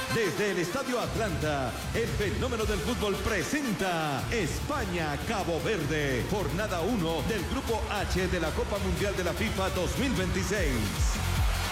Desde el Estadio Atlanta, el fenómeno del fútbol presenta España-Cabo Verde, jornada 1 del Grupo H de la Copa Mundial de la FIFA 2026.